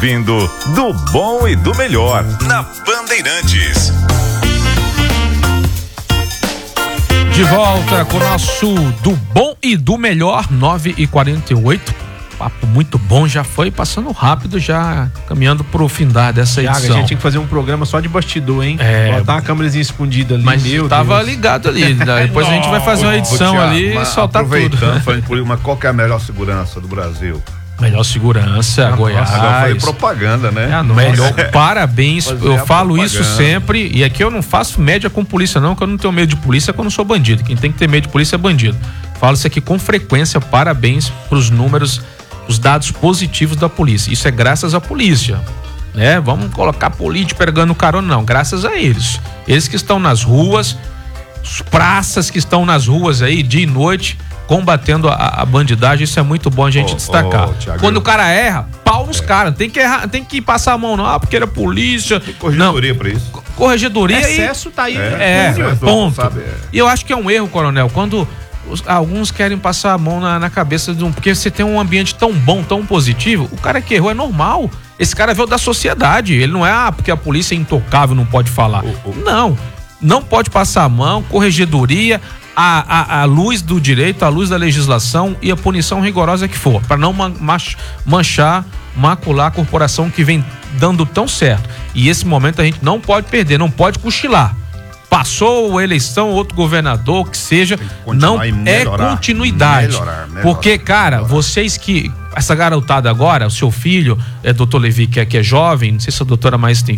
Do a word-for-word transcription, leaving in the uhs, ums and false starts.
ouvindo Do Bom e do Melhor na Bandeirantes. De volta com o nosso Do Bom e do Melhor, nove e quarenta e oito. Papo muito bom, já foi passando rápido, já caminhando pro findar dessa edição. Thiago, a gente tinha que fazer um programa só de bastidor, hein? É, botar uma câmerazinha escondida ali, mas meu tava Deus. ligado ali, depois a gente vai fazer uma edição Ô, Thiago, ali e soltar tudo. Aproveitando, falando por uma, qual que é a melhor segurança do Brasil? Melhor segurança, Ah, Goiás. Agora foi propaganda, né? É, melhor, parabéns, Fazer eu a falo propaganda. isso sempre, e aqui eu não faço média com polícia não, que eu não tenho medo de polícia quando eu sou bandido. Quem tem que ter medo de polícia é bandido. Falo isso aqui com frequência, parabéns pros números, os dados positivos da polícia. Isso é graças à polícia, né? Vamos colocar político pegando carona, não, graças a eles. Eles que estão nas ruas, os praças que estão nas ruas aí, dia e noite, combatendo a, a bandidagem. Isso é muito bom a gente Ô, destacar. ô, Thiago, Quando eu- o cara erra, pau nos caras, tem que errar, tem que passar a mão não, ah, porque era polícia. Tem corregedoria pra isso. Corregedoria e Excesso tá aí. é, É, é, ponto. sabe, é. E eu acho que é um erro, coronel, quando os- alguns querem passar a mão na, na cabeça de um, porque você tem um ambiente tão bom, tão positivo, o cara que errou é normal. Esse cara veio da sociedade, ele não é, ah, porque a polícia é intocável, não pode falar. O- o- Não, não pode passar a mão, corregedoria, a, a, a luz do direito, a luz da legislação e a punição rigorosa que for, para não man- mach- manchar, macular a corporação que vem dando tão certo. E esse momento a gente não pode perder, não pode cochilar. Passou a eleição, outro governador, que seja, continuar não e é melhorar, continuidade. melhorar, melhorar, Porque, cara, melhorar. vocês que, essa garotada agora, o seu filho, é doutor Levi, que é, que é jovem, não sei se a doutora mais tem